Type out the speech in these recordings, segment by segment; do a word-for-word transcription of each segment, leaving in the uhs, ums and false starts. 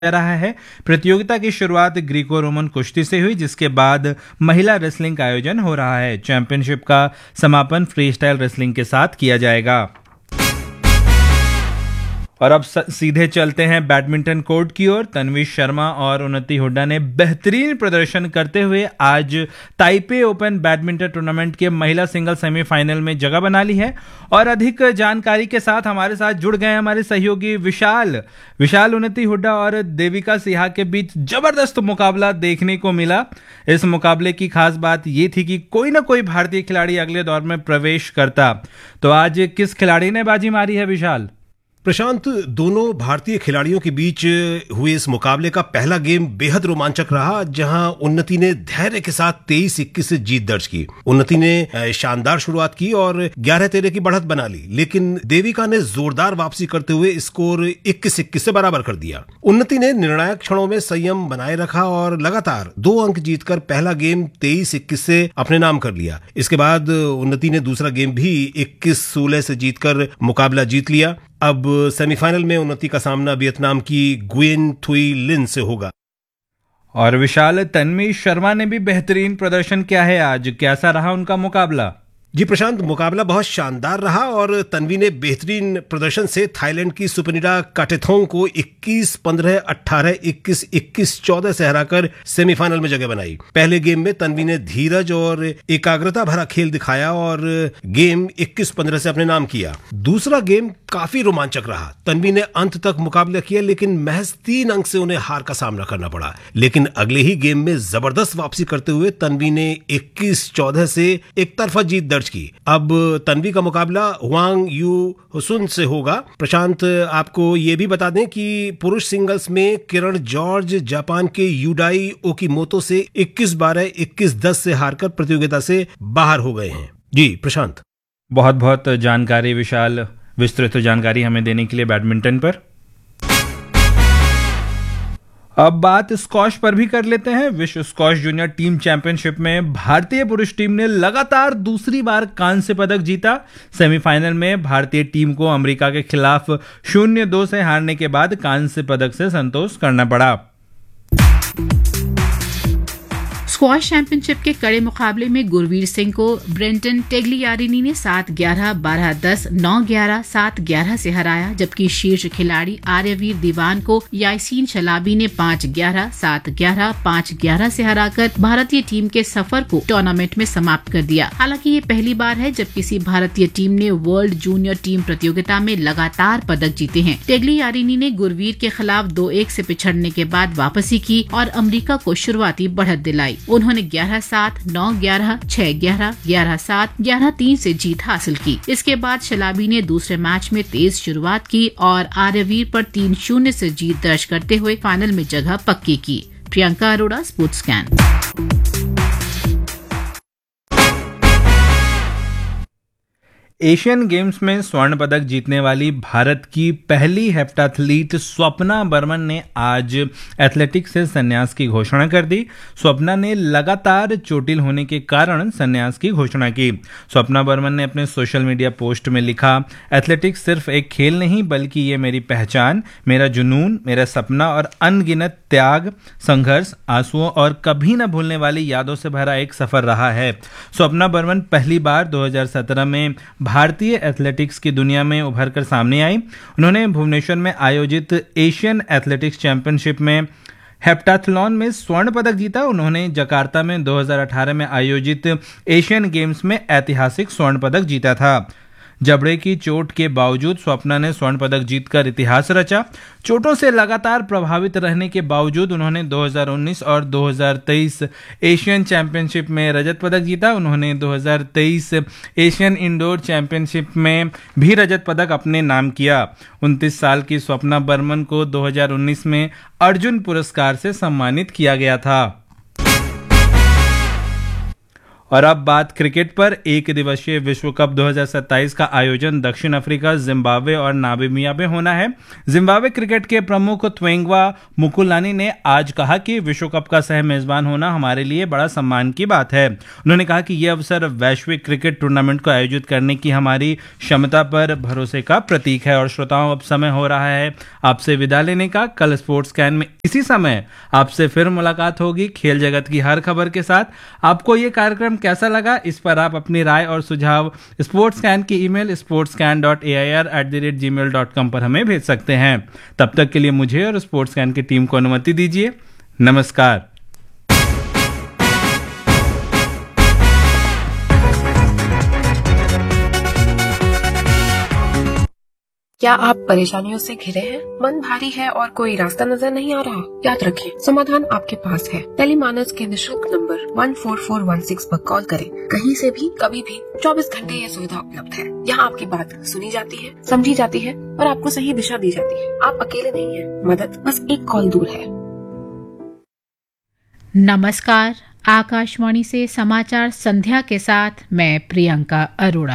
रहा है। प्रतियोगिता की शुरुआत ग्रीको रोमन कुश्ती से हुई, जिसके बाद महिला रेसलिंग का आयोजन हो रहा है। चैंपियनशिप का समापन फ्री स्टाइल रेसलिंग के साथ किया जाएगा। और अब सीधे चलते हैं बैडमिंटन कोर्ट की ओर। तन्वी शर्मा और उन्नति हुड्डा ने बेहतरीन प्रदर्शन करते हुए आज ताइपे ओपन बैडमिंटन टूर्नामेंट के महिला सिंगल सेमीफाइनल में जगह बना ली है। और अधिक जानकारी के साथ हमारे साथ जुड़ गए हमारे सहयोगी विशाल विशाल उन्नति हुड्डा और देविका सिहा के बीच जबरदस्त मुकाबला देखने को मिला। इस मुकाबले की खास बात यह थी कि कोई ना कोई भारतीय खिलाड़ी अगले दौर में प्रवेश करता। तो आज किस खिलाड़ी ने बाजी मारी है विशाल? प्रशांत, दोनों भारतीय खिलाड़ियों के बीच हुए इस मुकाबले का पहला गेम बेहद रोमांचक रहा, जहां उन्नति ने धैर्य के साथ तेईस इक्कीस से जीत दर्ज की। उन्नति ने शानदार शुरुआत की और ग्यारह तेरह की बढ़त बना ली, लेकिन देविका ने जोरदार वापसी करते हुए स्कोर इक्कीस इक्कीस से बराबर कर दिया। उन्नति ने निर्णायक क्षणों में संयम बनाए रखा और लगातार दो अंक जीतकर पहला गेम तेईस इक्कीस से अपने नाम कर लिया। इसके बाद उन्नति ने दूसरा गेम भी इक्कीस सोलह से जीतकर मुकाबला जीत लिया। अब सेमीफाइनल में उन्नति का सामना वियतनाम की गुयेन थुई लिन से होगा। और विशाल, तन्वी शर्मा ने भी बेहतरीन प्रदर्शन किया है आज, कैसा रहा उनका मुकाबला? जी प्रशांत, मुकाबला बहुत शानदार रहा और तन्वी ने बेहतरीन प्रदर्शन से थाईलैंड की सुपनिडा काटेथोंग को इक्कीस पंद्रह, अठारह इक्कीस, इक्कीस चौदह से हराकर सेमीफाइनल में जगह बनाई। पहले गेम में तन्वी ने धीरज और एकाग्रता भरा खेल दिखाया और गेम इक्कीस पंद्रह से अपने नाम किया। दूसरा गेम काफी रोमांचक रहा। तन्वी ने अंत तक मुकाबला किया, लेकिन महज तीन अंक से उन्हें हार का सामना करना पड़ा। लेकिन अगले ही गेम में जबरदस्त वापसी करते हुए तन्वी ने इक्कीस चौदह से एक तरफा जीत दर्ज की। अब तन्वी का मुकाबला हुआंग यू हुसुन से होगा। प्रशांत, आपको ये भी बता दें कि पुरुष सिंगल्स में किरण जॉर्ज जापान के यूडाई ओकीमोतो से इक्कीस बारह, इक्कीस दस से हारकर प्रतियोगिता से बाहर हो गए हैं। जी प्रशांत, बहुत बहुत जानकारी विशाल, विस्तृत जानकारी हमें देने के लिए बैडमिंटन पर। अब बात स्क्वॉश पर भी कर लेते हैं। विश्व स्क्वॉश जूनियर टीम चैंपियनशिप में भारतीय पुरुष टीम ने लगातार दूसरी बार कांस्य पदक जीता। सेमीफाइनल में भारतीय टीम को अमेरिका के खिलाफ शून्य दो से हारने के बाद कांस्य पदक से संतोष करना पड़ा। स्क्वॉश चैंपियनशिप के कड़े मुकाबले में गुरवीर सिंह को ब्रेंटन टेग्लियारिनी ने सात ग्यारह, बारह दस, नौ ग्यारह, सात ग्यारह से हराया, जबकि शीर्ष खिलाड़ी आर्यवीर दीवान को यासीन शलाबी ने पाँच ग्यारह, सात ग्यारह, पाँच ग्यारह से हराकर भारतीय टीम के सफर को टूर्नामेंट में समाप्त कर दिया। हालांकि ये पहली बार है जब किसी भारतीय टीम ने वर्ल्ड जूनियर टीम प्रतियोगिता में लगातार पदक जीते हैं। टेग्लियारिनी ने गुरवीर के खिलाफ दो एक से पिछड़ने के बाद वापसी की और अमेरिका को शुरुआती बढ़त दिलाई। उन्होंने ग्यारह सात, नौ ग्यारह, छह ग्यारह, ग्यारह सात, ग्यारह तीन से जीत हासिल की। इसके बाद शलाबी ने दूसरे मैच में तेज शुरुआत की और आर्यवीर पर तीन शून्य से जीत दर्ज करते हुए फाइनल में जगह पक्की की। Priyanka Arora, sports scan. Asian games में स्वर्ण पदक जीतने वाली भारत की पहली हेप्टाथलीट स्वप्ना बर्मन ने आज एथलेटिक्स से संन्यास की घोषणा कर दी। स्वप्ना ने लगातार चोटिल होने के कारण संन्यास की घोषणा की। स्वप्ना बर्मन ने अपने सोशल मीडिया पोस्ट में लिखा, एथलेटिक्स सिर्फ एक खेल नहीं बल्कि ये मेरी पहचान, मेरा जुनून, मेरा सपना और अनगिनत त्याग, संघर्ष, आंसुओं और कभी न भूलने वाली यादों से भरा एक सफर रहा है। स्वप्ना बर्मन पहली बार दो हज़ार सत्रह में भारतीय एथलेटिक्स की दुनिया में उभर कर सामने आई। उन्होंने भुवनेश्वर में आयोजित एशियन एथलेटिक्स चैंपियनशिप में हेप्टाथलॉन में स्वर्ण पदक जीता। उन्होंने जकार्ता में दो हज़ार अठारह में आयोजित एशियन गेम्स में ऐतिहासिक स्वर्ण पदक जीता था। जबड़े की चोट के बावजूद स्वप्ना ने स्वर्ण पदक जीतकर इतिहास रचा। चोटों से लगातार प्रभावित रहने के बावजूद उन्होंने दो हज़ार उन्नीस और दो हज़ार तेईस एशियन चैंपियनशिप में रजत पदक जीता। उन्होंने दो हज़ार तेईस एशियन इंडोर चैंपियनशिप में भी रजत पदक अपने नाम किया। उनतीस साल की स्वप्ना बर्मन को दो हज़ार उन्नीस में अर्जुन पुरस्कार से सम्मानित किया गया था। और अब बात क्रिकेट पर। एक दिवसीय विश्व कप दो हज़ार सत्ताईस का आयोजन दक्षिण अफ्रीका, जिम्बाब्वे और नामीबिया में होना है। जिम्बाब्वे क्रिकेट के प्रमुख त्वेंगवा मुकुलानी ने आज कहा कि विश्व कप का सह मेजबान होना हमारे लिए बड़ा सम्मान की बात है। उन्होंने कहा कि यह अवसर वैश्विक क्रिकेट टूर्नामेंट को आयोजित करने की हमारी क्षमता पर भरोसे का प्रतीक है। और श्रोताओं, अब समय हो रहा है आपसे विदा लेने का। कल स्पोर्ट्स कैन में इसी समय आपसे फिर मुलाकात होगी खेल जगत की हर खबर के साथ। आपको ये कार्यक्रम कैसा लगा, इस पर आप अपनी राय और सुझाव स्पोर्ट्स कैन की email sports can dot A I R at the rate ji mail dot com पर हमें भेज सकते हैं। तब तक के लिए मुझे और स्पोर्ट्स कैन की टीम को अनुमति दीजिए। नमस्कार। क्या आप परेशानियों से घिरे हैं? मन भारी है और कोई रास्ता नजर नहीं आ रहा? याद रखें, समाधान आपके पास है। टेलीमानस के निशुल्क नंबर एक चार चार एक छह पर कॉल करें। कहीं से भी, कभी भी, चौबीस घंटे ये सुविधा उपलब्ध है। यहाँ आपकी बात सुनी जाती है, समझी जाती है और आपको सही दिशा दी जाती है। आप अकेले नहीं हैं। मदद बस एक कॉल दूर है। नमस्कार, आकाशवाणी से समाचार संध्या के साथ मैं प्रियंका अरोड़ा।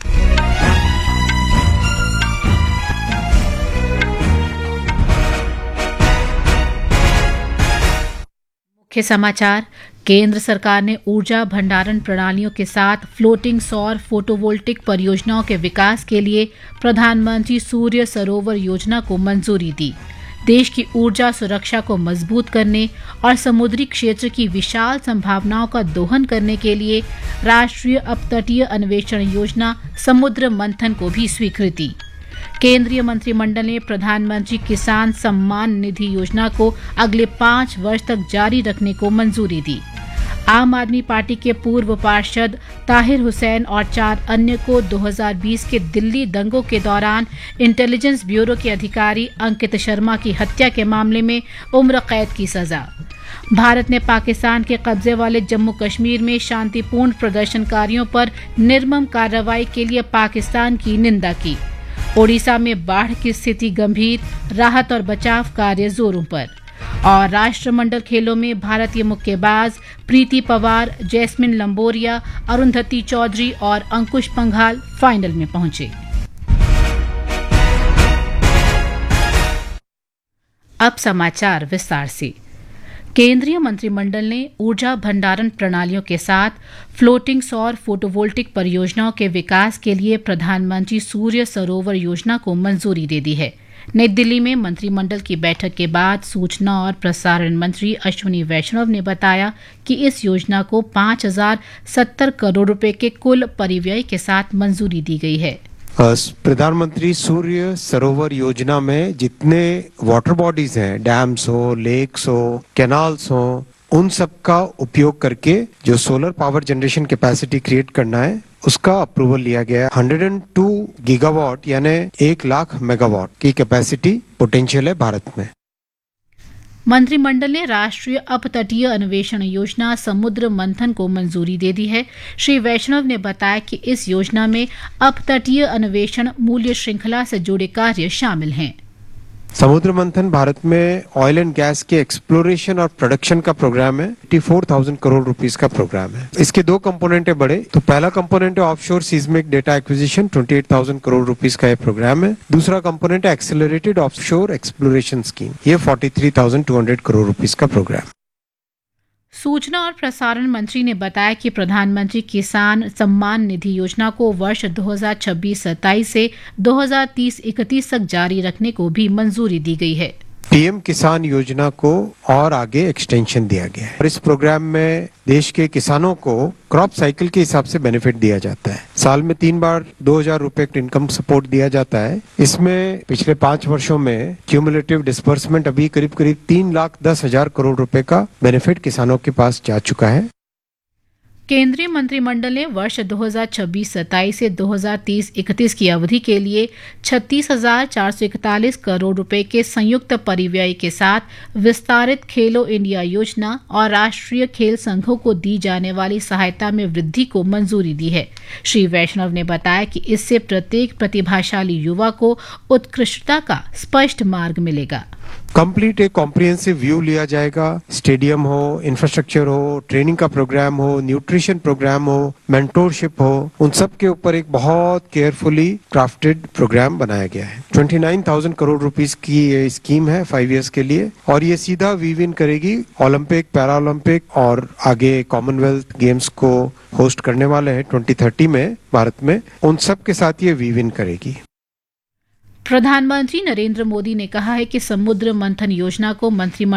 मुख्य समाचार। केंद्र सरकार ने ऊर्जा भंडारण प्रणालियों के साथ फ्लोटिंग सौर फोटोवोल्टिक परियोजनाओं के विकास के लिए प्रधानमंत्री सूर्य सरोवर योजना को मंजूरी दी। देश की ऊर्जा सुरक्षा को मजबूत करने और समुद्री क्षेत्र की विशाल संभावनाओं का दोहन करने के लिए राष्ट्रीय अपतटीय अन्वेषण योजना समुद्र मंथन को भी स्वीकृति। केंद्रीय मंत्रिमंडल ने प्रधानमंत्री किसान सम्मान निधि योजना को अगले पाँच वर्ष तक जारी रखने को मंजूरी दी। आम आदमी पार्टी के पूर्व पार्षद ताहिर हुसैन और चार अन्य को दो हज़ार बीस के दिल्ली दंगों के दौरान इंटेलिजेंस ब्यूरो के अधिकारी अंकित शर्मा की हत्या के मामले में उम्र कैद की सजा। भारत ने पाकिस्तान के कब्जे वाले जम्मू कश्मीर में शांतिपूर्ण प्रदर्शनकारियों पर निर्मम कार्रवाई के लिए पाकिस्तान की निंदा की। ओडिशा में बाढ़ की स्थिति गंभीर, राहत और बचाव कार्य जोरों पर। और राष्ट्रमंडल खेलों में भारतीय मुक्केबाज प्रीति पवार, जैस्मिन लंबोरिया, अरुंधति चौधरी और अंकुश पंघाल फाइनल में पहुंचे। अब समाचार विस्तार से। केंद्रीय मंत्रिमंडल ने ऊर्जा भंडारण प्रणालियों के साथ फ्लोटिंग सौर फोटोवोल्टिक परियोजनाओं के विकास के लिए प्रधानमंत्री सूर्य सरोवर योजना को मंजूरी दे दी है। नई दिल्ली में मंत्रिमंडल की बैठक के बाद सूचना और प्रसारण मंत्री अश्विनी वैष्णव ने बताया कि इस योजना को पाँच हजार सत्तर करोड़ रुपए के कुल परिव्यय के साथ मंजूरी दी गई है। प्रधानमंत्री सूर्य सरोवर योजना में जितने वाटर बॉडीज हैं, डैम्स हो, लेक्स हो, कैनाल्स हो, उन सब का उपयोग करके जो solar power generation capacity create करना है उसका अप्रूवल लिया गया है। एक सौ दो गीगावाट यानी एक लाख मेगावाट की कैपेसिटी पोटेंशियल है भारत में। मंत्रिमंडल ने राष्ट्रीय अपतटीय अन्वेषण योजना समुद्र मंथन को मंजूरी दे दी है। श्री वैष्णव ने बताया कि इस योजना में अपतटीय अन्वेषण मूल्य श्रृंखला से जुड़े कार्य शामिल हैं। समुद्र मंथन भारत में ऑयल एंड गैस के एक्सप्लोरेशन और प्रोडक्शन का प्रोग्राम है। चौरासी हज़ार करोड़ रुपीस का प्रोग्राम है। इसके दो कंपोनेंट है बड़े। तो पहला कंपोनेंट है ऑफशोर सीस्मिक डेटा एक्विजिशन, अट्ठाईस हज़ार करोड़ रुपीस का ये प्रोग्राम है। दूसरा कंपोनेंट है एक्सेलरेटेड ऑफशोर एक्सप्लोरेशन स्कीम, ये तैंतालीस हज़ार दो सौ करोड़ रुपीस का प्रोग्राम। सूचना और प्रसारण मंत्री ने बताया कि प्रधानमंत्री किसान सम्मान निधि योजना को वर्ष दो हज़ार छब्बीस सत्ताईस से दो हज़ार तीस इकतीस तक जारी रखने को भी मंजूरी दी गई है। पीएम किसान योजना को और आगे एक्सटेंशन दिया गया है और इस प्रोग्राम में देश के किसानों को क्रॉप साइकिल के हिसाब से बेनिफिट दिया जाता है। साल में तीन बार दो हजार रुपए इनकम सपोर्ट दिया जाता है। इसमें पिछले पांच वर्षों में क्यूमुलेटिव डिस्बर्समेंट अभी करीब करीब तीन लाख दस हजार करोड़ रुपए का बेनिफिट किसानों के पास जा चुका है। केंद्रीय मंत्रिमंडल ने वर्ष दो हज़ार छब्बीस सत्ताईस से दो हज़ार तीस इकतीस की अवधि के लिए छत्तीस हजार चार सौ इकतालीस करोड़ रुपए के संयुक्त परिव्यय के साथ विस्तारित खेलो इंडिया योजना और राष्ट्रीय खेल संघों को दी जाने वाली सहायता में वृद्धि को मंजूरी दी है। श्री वैष्णव ने बताया कि इससे प्रत्येक प्रतिभाशाली युवा को उत्कृष्टता का स्पष्ट मार्ग मिलेगा। कंप्लीट एक कॉम्प्रिहेंसिव व्यू लिया जाएगा। स्टेडियम हो, इंफ्रास्ट्रक्चर हो, ट्रेनिंग का प्रोग्राम हो, न्यूट्रिशन प्रोग्राम हो, मेंटोरशिप हो, उन सब के ऊपर एक बहुत केयरफुली क्राफ्टेड प्रोग्राम बनाया गया है। उनतीस हज़ार करोड़ रुपीस की ये स्कीम है फाइव इयर्स के लिए, और ये सीधा वीव इन करेगी ओलंपिक, पैरा ओलंपिक और आगे कॉमनवेल्थ गेम्स को होस्ट करने वाले हैं ट्वेंटी थर्टी में भारत में, उन सब के साथ ये वीव इन करेगी। प्रधानमंत्री नरेंद्र मोदी ने कहा है कि समुद्र मंथन योजना को मंत्रिमंडल